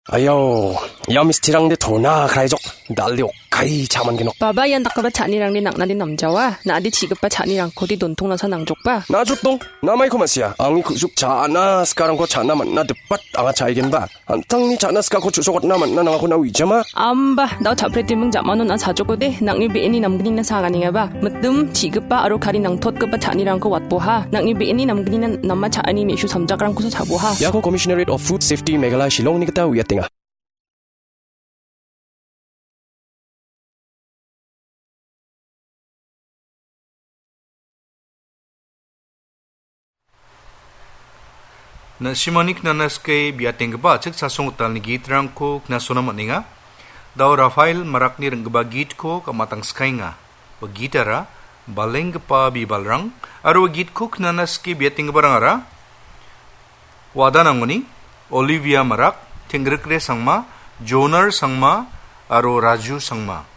Ayaw, misti랑 내 도나 그래적 날리 오카이 자만 게노. Baba yan nakaba chanirang ni nak na din namjawa. Na adi chigap pa chanirang ko di dontong na sa nangjok pa. 나죽동 남아이 코마시야. 앙이 그죽 자나 스카랑 거 자나 만나 듣밭 앙아 차이겐 봐. 안탕니 자나 스카 거 주소got 나 만나 나가 나 위자마. Amba, daw chapre timang jamano na sajo ko de. Nang ibi namgini na sagani nga ba. Matum chigap pa aro kari nang tot ka pa chanirang ko watboha. Nang ibi namgini na namma chaani mi isyu samjakrang ko sa jaboha. 야고 Commissionerate of Food Safety 메갈라 실롱 니그다 위야땡아. Na Simonik na naskay biating gaba cik sasong utal ni git rang ko na sunamat ni nga. Daw Rafael marak ni rang gaba git ko kamatang skay nga. Wag gitara, baleng gapa bibal rang. Aro wag git ko na naskay biating gaba rang ara. Wada nang ni Olivia marak, Tingrekre sangma, Jonar sangma, aro Raju sangma.